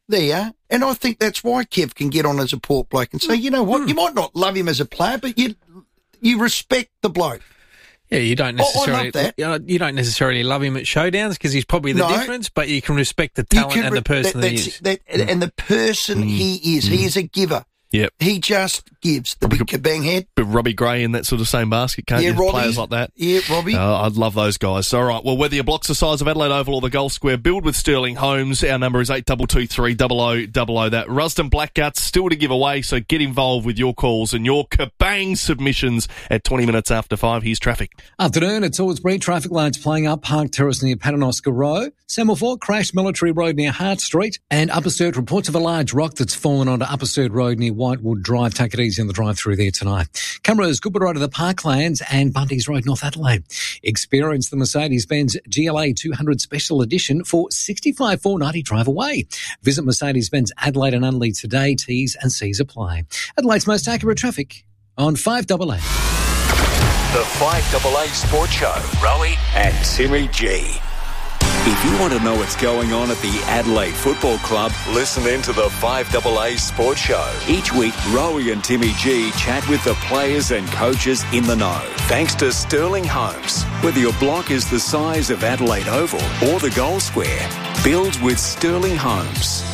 there, and I think that's why Kev can get on as a Port bloke and say, you know what, you might not love him as a player, but you respect the bloke. Yeah, you don't necessarily you don't necessarily love him at showdowns because he's probably the difference, but you can respect the talent and the person he is. And the person he is. He is a giver. Yep. He just gives the big kabang head. But Robbie Gray in that sort of same basket, can't you? Robbie. Players like that. Yeah, Robbie. I'd love those guys. All right, well, whether your block's the size of Adelaide Oval or the Gold Square, build with Sterling Homes. Our number is 8223 0000. That Rusden Blackguts still to give away, so get involved with your calls and your kabang submissions at 20 minutes after 5. Here's traffic. Afternoon at Salisbury. Traffic lights playing up Park Terrace near Paternoster Row. Semaphore crashed Military Road near Hart Street. And Upper Sturt reports of a large rock that's fallen onto Upper Sturt Road near Whitewood Drive. Take it easy on the drive-through there tonight. Cameras, Goodwood Road to the Parklands and Bundy's Road, North Adelaide. Experience the Mercedes-Benz GLA 200 Special Edition for $65,490 drive away. Visit Mercedes-Benz Adelaide and Unley today. T's and C's apply. Adelaide's most accurate traffic on 5AA. The 5AA Sports Show. Rowie and Timmy G. If you want to know what's going on at the Adelaide Football Club, listen in to the 5AA Sports Show. Each week, Rowie and Timmy G chat with the players and coaches in the know. Thanks to Sterling Homes. Whether your block is the size of Adelaide Oval or the Gold Square, build with Sterling Homes.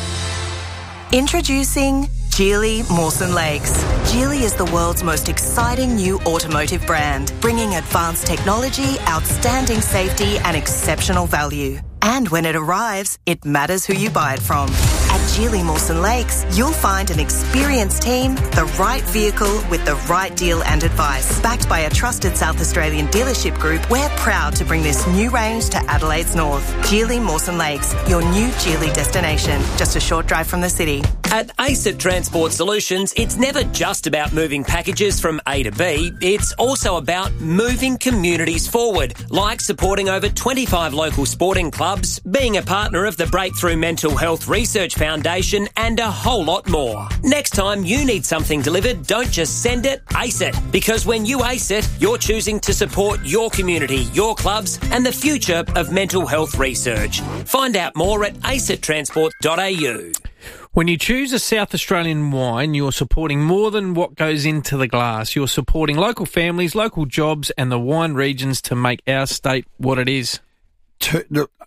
Introducing Geely Mawson Lakes. Geely is the world's most exciting new automotive brand, bringing advanced technology, outstanding safety and exceptional value. And when it arrives, it matters who you buy it from. At Geely Mawson Lakes, you'll find an experienced team, the right vehicle with the right deal and advice. Backed by a trusted South Australian dealership group, we're proud to bring this new range to Adelaide's north. Geely Mawson Lakes, your new Geely destination, just a short drive from the city. At ACET Transport Solutions, it's never just about moving packages from A to B, it's also about moving communities forward, like supporting over 25 local sporting clubs, being a partner of the Breakthrough Mental Health Research Foundation, and a whole lot more. Next time you need something delivered, don't just send it, ace it. Because when you ace it, you're choosing to support your community, your clubs, and the future of mental health research. Find out more at acettransport.au. When you choose a South Australian wine, you're supporting more than what goes into the glass. You're supporting local families, local jobs, and the wine regions to make our state what it is. So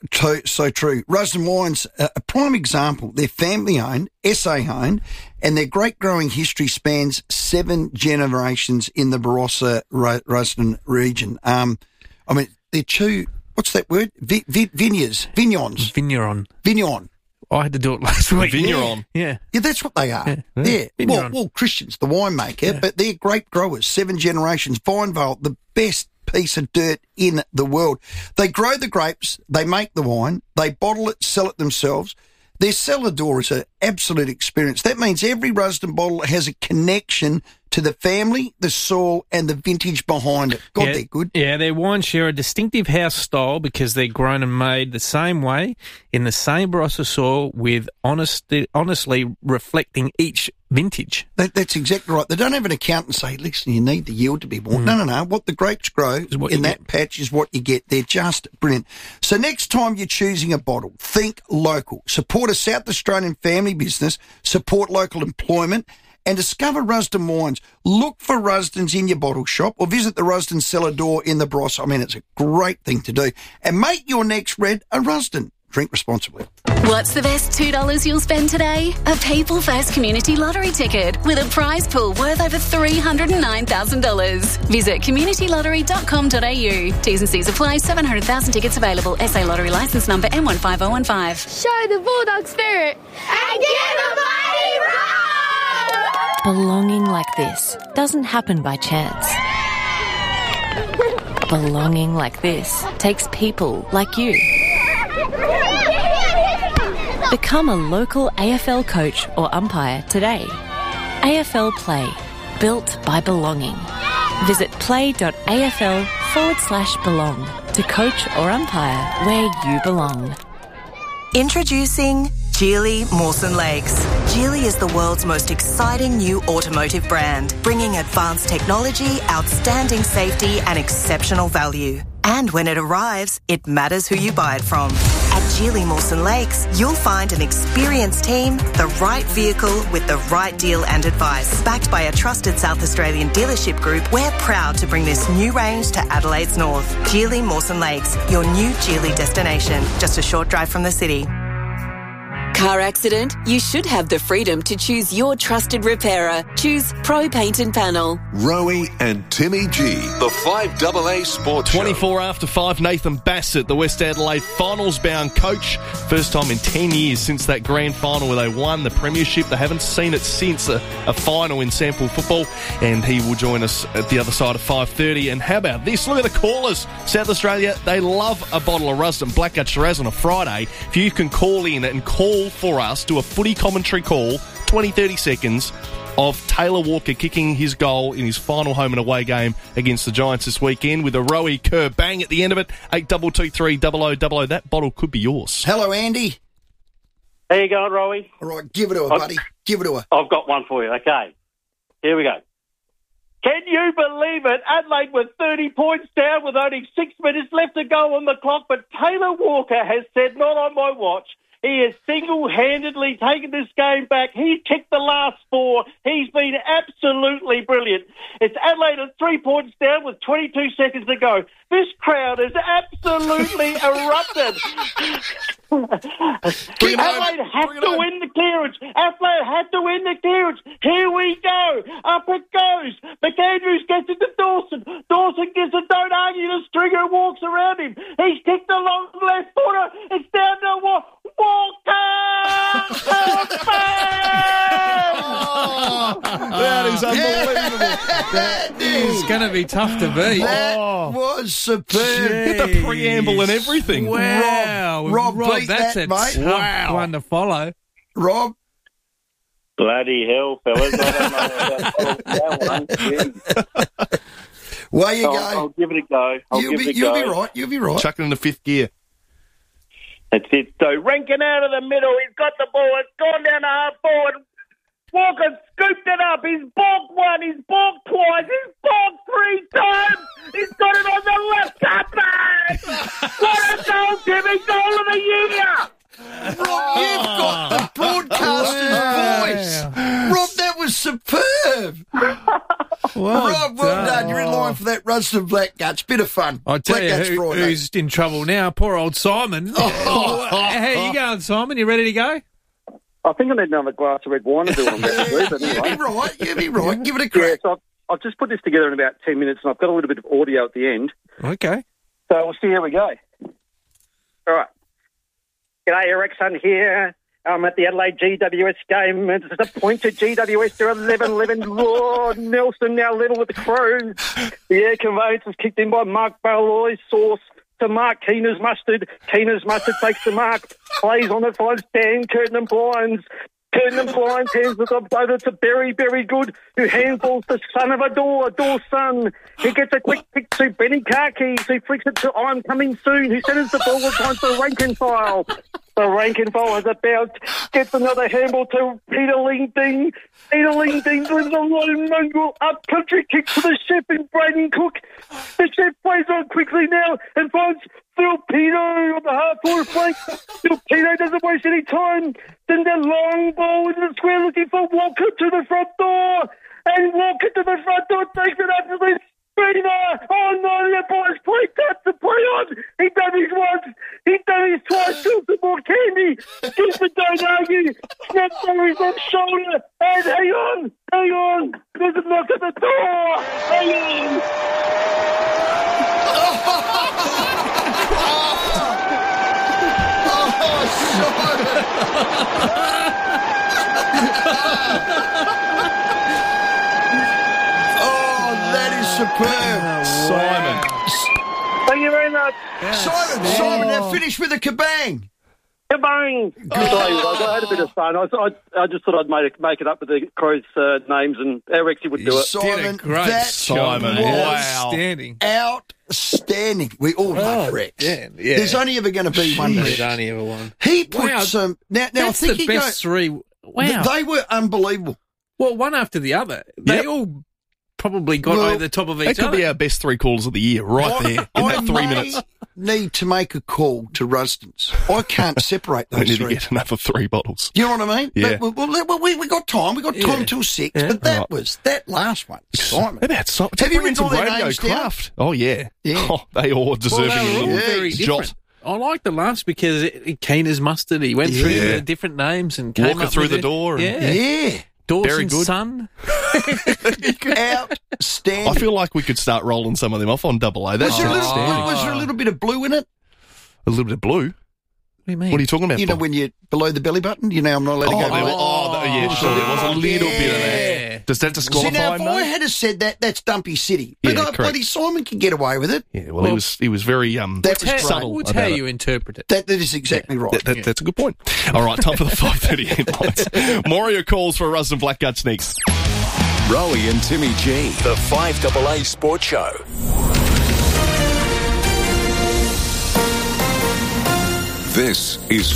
true. Rusden Wines, a prime example. They're family-owned, SA-owned, and their grape growing history spans 7 generations in the Barossa Rusden region. They're two, what's that word? Vignons. Vigneron. I had to do it last week. Vigneron. Yeah, that's what they are. Yeah. Well, Christian's the winemaker, but they're grape growers, 7 generations. Vinevale, the best piece of dirt in the world. They grow the grapes, they make the wine, they bottle it, sell it themselves. Their cellar door is an absolute experience. That means every Rusden bottle has a connection to the family, the soil, and the vintage behind it. They're good. Yeah, their wines share a distinctive house style because they're grown and made the same way in the same Barossa soil with honestly reflecting each vintage. That's exactly right. They don't have an accountant say, listen, you need the yield to be more. No. What the grapes grow in that patch is what you get. They're just brilliant. So next time you're choosing a bottle, think local. Support a South Australian family business. Support local employment. And discover Rusden wines. Look for Rusdens in your bottle shop or visit the Rusden cellar door in the Barossa. It's a great thing to do. And make your next red a Rusden. Drink responsibly. What's the best $2 you'll spend today? A People First Community Lottery ticket with a prize pool worth over $309,000. Visit communitylottery.com.au. T's and C's apply. 700,000 tickets available. SA Lottery licence number M15015. Show the Bulldog spirit and give a mighty roar! Belonging like this doesn't happen by chance. Belonging like this takes people like you. Become a local AFL coach or umpire today. AFL Play, built by belonging. Visit play.afl/belong to coach or umpire where you belong. Introducing Geely Mawson Lakes. Geely is the world's most exciting new automotive brand, bringing advanced technology, outstanding safety and exceptional value. And when it arrives, it matters who you buy it from. At Geely Mawson Lakes, you'll find an experienced team, the right vehicle with the right deal and advice. Backed by a trusted South Australian dealership group, we're proud to bring this new range to Adelaide's north. Geely Mawson Lakes, your new Geely destination. Just a short drive from the city. Car accident? You should have the freedom to choose your trusted repairer. Choose Pro Paint and Panel. Rowie and Timmy G, the 5AA Sports Show. 24 after 5, Nathan Bassett, the West Adelaide finals-bound coach. First time in 10 years since that grand final where they won the premiership. They haven't seen it since a final in sample football. And he will join us at the other side of 5:30. And how about this? Look at the callers. South Australia, they love a bottle of Rusden Blackgut Shiraz on a Friday. If you can call in and call for us, do a footy commentary call, 20-30 seconds, of Taylor Walker kicking his goal in his final home and away game against the Giants this weekend with a Rowie Kerr bang at the end of it. 8223 0000. That bottle could be yours. Hello, Andy. How you going, Rowie? All right, give it to her, buddy. Give it to her. I've got one for you. Okay, here we go. Can you believe it? Adelaide were 30 points down with only 6 minutes left to go on the clock, but Taylor Walker has said, not on my watch. He has single-handedly taken this game back. He kicked the last 4. He's been absolutely brilliant. It's Adelaide at 3 points down with 22 seconds to go. This crowd is absolutely erupted. Adelaide has to win the clearance. Adelaide has to win the clearance. Here we go. Up it goes. McAndrews gets it to Dawson. Dawson gives a don't argue to Stringer and walks around him. He's kicked a long left footer. It's down to Walker. That is unbelievable. That is going to be tough to beat. That was superb. Get the preamble and everything. Wow. Rob beat that's that, a mate. tough one to follow. Rob? Bloody hell, fellas. I don't know about that one. Way you go. I'll give it a go. You'll be right. You'll be right. Chuck it in the 5th gear. That's it. So Rankin out of the middle. He's got the ball. It's gone down to half forward. Walker scooped it up. He's balked one. He's balked twice. He's balked 3 times. He's got it on the left. Cut back. What a goal, Timmy. Goal of the year. Rob, you've got the broadcaster's voice. Rob, that was superb. Rob, well done. You're in line for that Rusden Blackguts. Bit of fun. I tell Blackguts you Friday. who's in trouble now. Poor old Simon. How you going, Simon? You ready to go? I think I need another glass of red wine to do on that. You'll be right. Give it a crack. Yeah, so I've just put this together in about 10 minutes, and I've got a little bit of audio at the end. Okay. So we'll see how we go. All right. G'day, Ericsson here. I'm at the Adelaide GWS game. It's a point to GWS. They're 11-11. Oh, Nelson now level with the Crows. The air conveyance is kicked in by Mark Balloy. Sauce to Mark Keener's Mustard. Keener's Mustard takes the mark. Plays on it, finds Dan Curtin and Blinds. Curtin and Blinds hands it up over to Berry Good, who handballs the son of Adore son. He gets a quick pick to Benny Carkeys, who flicks it to I'm Coming Soon, who centres the ball with time for Rankin-File. The Rankin-File has a bounce, gets another handball to Peter Ling-Ding. Peter Ling-Ding with a lone mongrel up country kick to the chef in Braden Cook. The chef plays on quickly now and finds Phil Pino on the half-forward flank. Phil Pino doesn't waste any time. Then the long ball into the square looking for Walker to the front door. And Walker to the front door takes it up to the Spina. Oh no, the boys play touch to play on. He done his once. He done his twice. Still some more candy. Gives the don't argue. Snaps over his left shoulder. And hang on. There's a knock at the door. Hang on. That is superb. Simon. Thank you very much. Simon, now finish with a kabang. Kabang. I had a bit of fun. I just thought I'd make it up with the Crows' names, and our Rexy would do it. Simon, Simon. Wow. Outstanding. We all love Rex. Yeah. There's only ever going to be one Rex. There's only ever one. He put some... Now, that's I think the best 3. Wow. They were unbelievable. Well, one after the other. They all probably got over the top of each other. That could be our best 3 calls of the year, right there, in that 3 minutes. need to make a call to Rusden's. I can't separate those We need three. to get another 3 bottles. You know what I mean? Yeah. But, we got time. We got time till 6. Yeah. But that Right. was that last one. Simon. About Simon. Have you Bring in written all some their radio names down? craft? Oh, yeah. Yeah. Oh, they all deserving Well, they were all little very jot. different. I like the last because keen as mustard. He went through Yeah. the different names and came Walker up through with the it. door. And Yeah. Very Dawson's good. son. Outstanding. I feel like we could start rolling some of them off on Double A. That's Was there, outstanding. was there a little bit of blue in it? A little bit of blue? What do you mean? What are you talking about? You know, Bob? when you're below the belly button, you know I'm not allowed to go below. Yeah, sure. There was a little bit of that. Does that See, disqualify now, him, if I though? had have said that, that's Dumpy City. But Yeah, correct. bloody Simon can get away with it. Yeah, well, he was very That was subtle It's about how it. you interpret it. That is exactly right. That's a good point. All right, time for the 5:30 headlines. More of your calls for Russ and Blackguts next. Rowie and Timmy G, the 5AA Sports Show. This is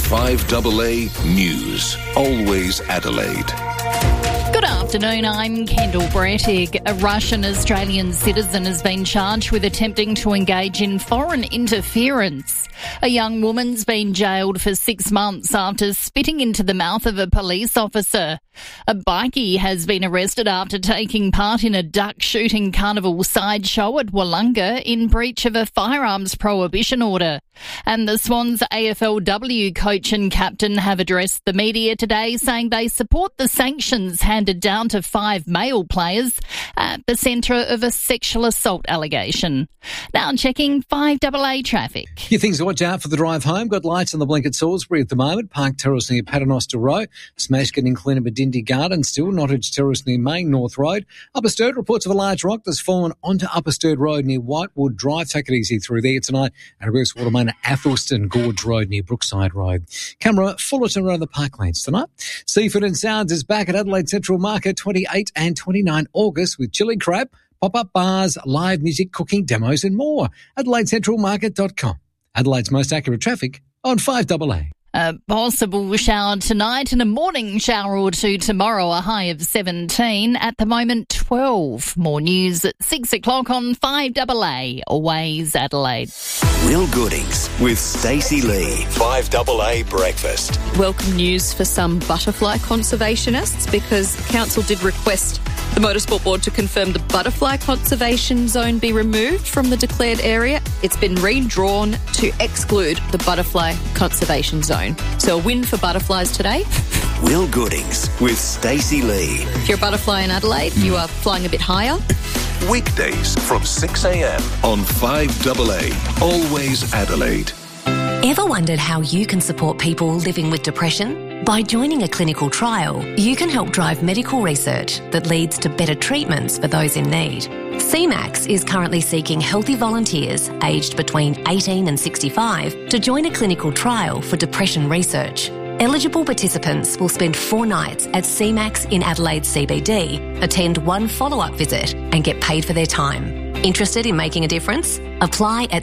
5AA News. Always Adelaide. Good afternoon, I'm Kendall Brettig. A Russian-Australian citizen has been charged with attempting to engage in foreign interference. A young woman's been jailed for 6 months after spitting into the mouth of a police officer. A bikie has been arrested after taking part in a duck shooting carnival sideshow at Wollonga in breach of a firearms prohibition order. And the Swans AFLW coach and captain have addressed the media today, saying they support the sanctions handed down to 5 male players at the centre of a sexual assault allegation. Now checking 5AA traffic. Few things to watch out for the drive home. Got lights on the blink at Salisbury at the moment. Park Terrace near Paternoster Row. Smash getting clean at Bidindi Garden. Still Nottage Terrace near Main North Road. Upper Sturt reports of a large rock that's fallen onto Upper Sturt Road near Whitewood Drive. Take it easy through there tonight. And reverse water main at Athelston Gorge Road near Brookside Road. Camera Fullerton around the Parklands tonight. Seafood and Sounds is back at Adelaide Central Market 28 and 29 August with chili crab, pop-up bars, live music, cooking, demos and more. AdelaideCentralMarket.com. Adelaide's most accurate traffic on 5AA. A possible shower tonight and a morning shower or two tomorrow, a high of 17. At the moment, 12. More news at 6 o'clock on 5AA. Always Adelaide. Will Goodings with Stacey Lee. 5AA Breakfast. Welcome news for some butterfly conservationists because Council did request the Motorsport Board to confirm the butterfly conservation zone be removed from the declared area. It's been redrawn to exclude the butterfly conservation zone. So a win for butterflies today. Will Goodings with Stacey Lee. If you're a butterfly in Adelaide, you are flying a bit higher. Weekdays from 6 a.m. on 5AA. Always Adelaide. Ever wondered how you can support people living with depression? By joining a clinical trial, you can help drive medical research that leads to better treatments for those in need. CMAX is currently seeking healthy volunteers aged between 18 and 65 to join a clinical trial for depression research. Eligible participants will spend 4 nights at CMAX in Adelaide CBD, attend 1 follow-up visit and get paid for their time. Interested in making a difference? Apply at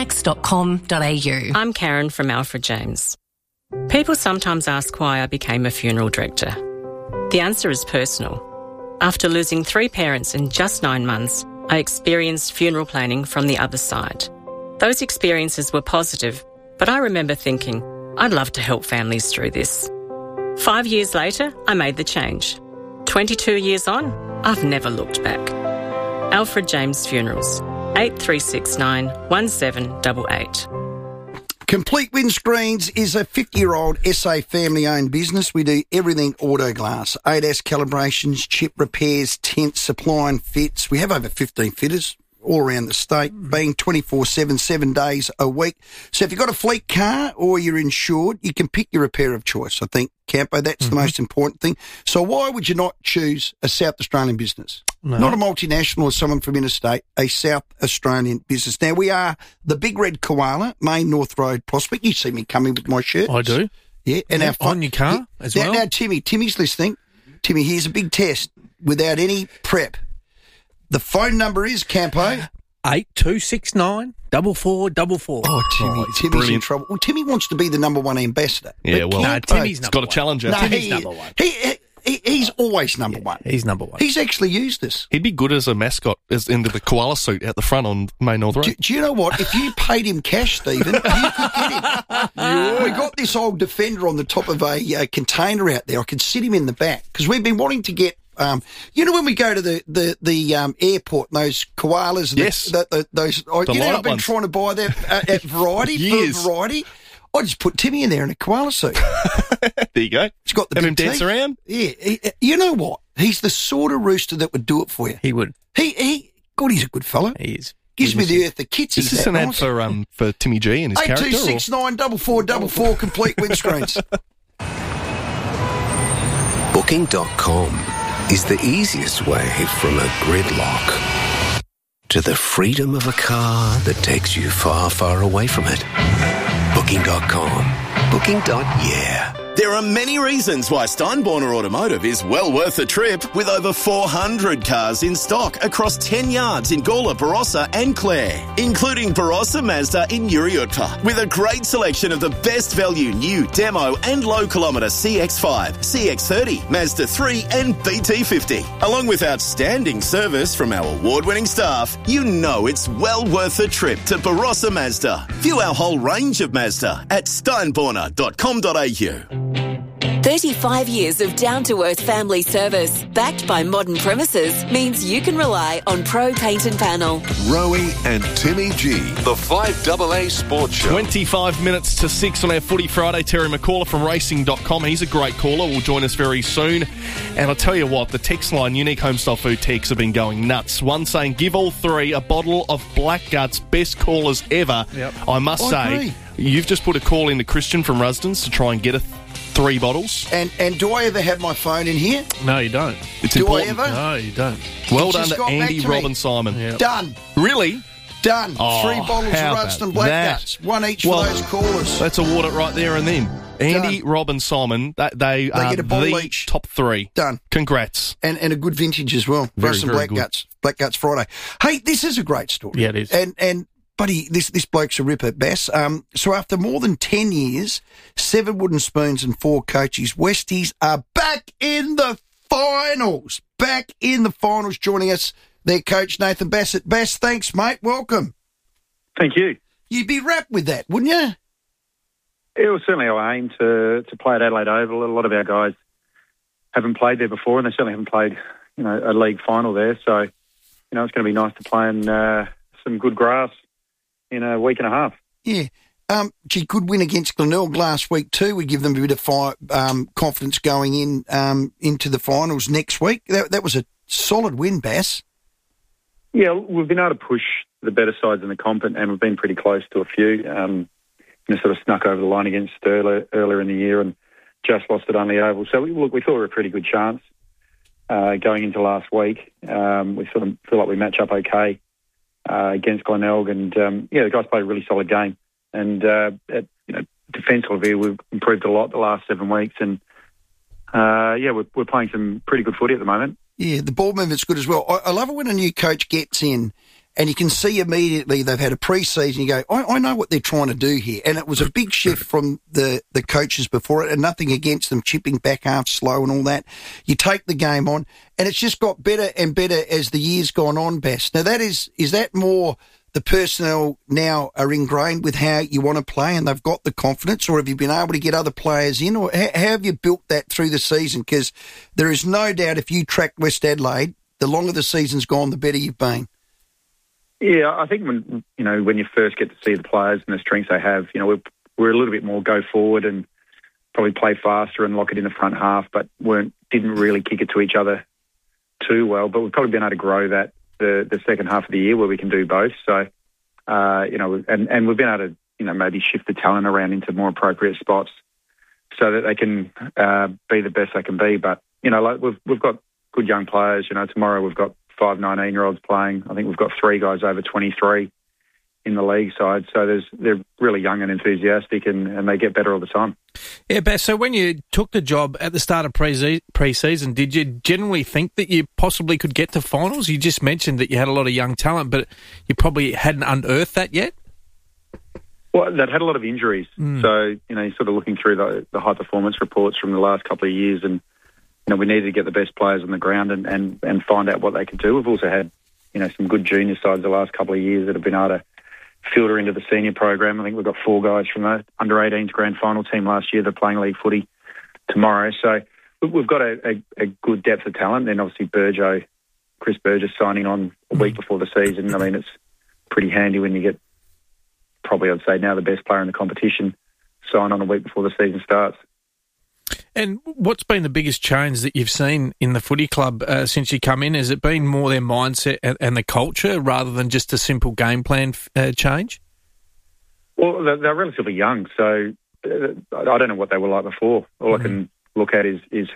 cmax.com.au. I'm Karen from Alfred James. People sometimes ask why I became a funeral director. The answer is personal. After losing 3 parents in just 9 months, I experienced funeral planning from the other side. Those experiences were positive, but I remember thinking, I'd love to help families through this. 5 years later, I made the change. 22 years on, I've never looked back. Alfred James Funerals, 8369 1788. Complete Windscreens is a 50-year-old SA family-owned business. We do everything auto glass, ADAS calibrations, chip repairs, tent supply and fits. We have over 15 fitters all around the state, being 24/7, 7 days a week. So if you've got a fleet car or you're insured, you can pick your repair of choice. I think, Campo, that's the most important thing. So why would you not choose a South Australian business? No. Not a multinational or someone from interstate, a South Australian business. Now, we are the Big Red Koala, Main North Road Prospect. You see me coming with my shirt. I do. Yeah. And Yeah, on your car as well. Now, Timmy's listening. Timmy, here's a big test without any prep. The phone number is, Campo? 8269 4444. Oh, Timmy's in trouble. Well, Timmy wants to be the number 1 ambassador. Yeah, But well, Campo- Timmy's it's got a challenger. No, Timmy's number 1. he's always number one. He's number one. He's actually used us. He'd be good as a mascot, as into the koala suit out the front on Main North Road. Do you know what? If you paid him cash, Stephen, you could get him. We got this old defender on the top of a container out there. I could sit him in the back because we've been wanting to get. When we go to the airport, and those koalas, those I've been trying to buy that at Variety for Variety. I just put Timmy in there in a koala suit. There you go. He's got the Have big him dance teeth. around? Yeah. You know what? He's the sort of rooster that would do it for you. He would. He's a good fellow. He is. Gives me the earth the kits. Is this an ad for Timmy G and his character? 8269 4444 complete windscreens. Booking.com is the easiest way from a gridlock to the freedom of a car that takes you far, far away from it. Booking.com. Booking.yeah. There are many reasons why Steinborner Automotive is well worth a trip, with over 400 cars in stock across 10 yards in Gawler, Barossa and Clare, including Barossa Mazda in Uriutpa, with a great selection of the best value new demo and low kilometre CX-5, CX-30, Mazda 3 and BT50. Along with outstanding service from our award-winning staff, you know it's well worth a trip to Barossa Mazda. View our whole range of Mazda at steinborner.com.au. 35 years of down-to-earth family service, backed by modern premises, means you can rely on Pro Paint and Panel. Rowie and Timmy G, the 5AA Sports Show. 25 minutes to 6 on our Footy Friday. Terry McCullough from racing.com. He's a great caller. Will join us very soon. And I'll tell you what, the text line, Unique Homestyle Food texts have been going nuts. One saying, give all three a bottle of Black Guts, best callers ever. Yep. I must say, you've just put a call into Christian from Rusden's to try and get 3 bottles. And do I ever have my phone in here? No, you don't. It's do important. I ever? No, you don't. Well done to Andy, Rob and Simon. Yep. Done. Really? Done. Oh, 3 bottles of how Rudston about Black that? Guts. One each for those callers. Let's award it right there and then. Andy, Rob and Simon, they are get a bottle the each. top 3. Done. Congrats. And a good vintage as well. Very, Rudston very Black good. Guts. Black Guts Friday. Hey, this is a great story. Yeah, it is. And buddy, this bloke's a ripper, Bass. So after more than 10 years, 7 wooden spoons and 4 coaches, Westies are back in the finals. Back in the finals. Joining us, their coach, Nathan Bassett. Bass, thanks, mate. Welcome. Thank you. You'd be wrapped with that, wouldn't you? It was certainly our aim to play at Adelaide Oval. A lot of our guys haven't played there before, and they certainly haven't played, a league final there. So, it's going to be nice to play in some good grass in a week and a half. Yeah. Good win against Glenelg last week too. We give them a bit of confidence going into the finals next week. That was a solid win, Bass. Yeah, we've been able to push the better sides in the comp, and we've been pretty close to a few. Sort of snuck over the line against Stirler earlier in the year and just lost it on the Oval. So we thought we were a pretty good chance going into last week. We sort of feel like we match up okay against Glenelg, and the guys played a really solid game. And defensively, we've improved a lot the last 7 weeks, and we're playing some pretty good footy at the moment. Yeah, the ball movement's good as well. I love it when a new coach gets in and you can see immediately they've had a pre-season. You go, I know what they're trying to do here. And it was a big shift from the coaches before it, and nothing against them chipping back half slow and all that. You take the game on, and it's just got better and better as the years gone on, Bass. Now, is that more the personnel now are ingrained with how you want to play and they've got the confidence, or have you been able to get other players in, or how have you built that through the season? Because there is no doubt if you track West Adelaide, the longer the season's gone, the better you've been. Yeah, I think when you first get to see the players and the strengths they have, we're a little bit more go forward and probably play faster and lock it in the front half, but didn't really kick it to each other too well. But we've probably been able to grow that the second half of the year where we can do both. So, and we've been able to maybe shift the talent around into more appropriate spots so that they can be the best they can be. But we've got good young players. Tomorrow we've got 5 19-year-olds playing. I think we've got 3 guys over 23 in the league side. So they're really young and enthusiastic, and they get better all the time. Yeah, Bass, so when you took the job at the start of pre-season, did you generally think that you possibly could get to finals? You just mentioned that you had a lot of young talent, but you probably hadn't unearthed that yet? Well, they'd had a lot of injuries. So, you're sort of looking through the high-performance reports from the last couple of years, and we needed to get the best players on the ground and find out what they could do. We've also had, some good junior sides the last couple of years that have been able to filter into the senior program. I think we've got 4 guys from the under-18s grand final team last year that are playing league footy tomorrow. So we've got a good depth of talent. Then obviously Chris Burgess signing on a week before the season. I mean, it's pretty handy when you get probably, I'd say now, the best player in the competition sign on a week before the season starts. And what's been the biggest change that you've seen in the footy club since you come in? Has it been more their mindset and the culture rather than just a simple game plan change? Well, they're relatively young, so I don't know what they were like before. All I can look at is